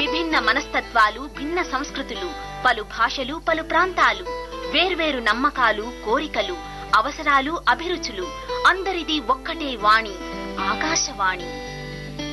విభిన్న మనస్తత్వాలు, భిన్న సంస్కృతులు, పలు భాషలు, పలు ప్రాంతాలు, వేర్వేరు నమ్మకాలు, కోరికలు, అవసరాలు, అభిరుచులు, అందరిది ఒక్కటే వాణి, ఆకాశవాణి.